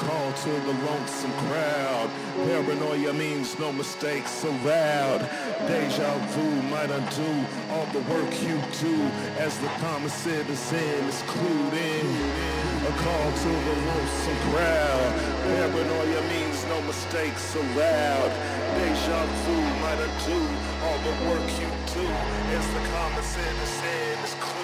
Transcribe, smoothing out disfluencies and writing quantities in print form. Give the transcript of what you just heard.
call to the lonesome crowd. Paranoia means no mistakes allowed. Deja vu might undo all the work you do as the common citizen is clued in. A call to the lonesome crowd. Paranoia means no mistakes allowed. Deja vu might undo all the work you do as the common citizen is clued in.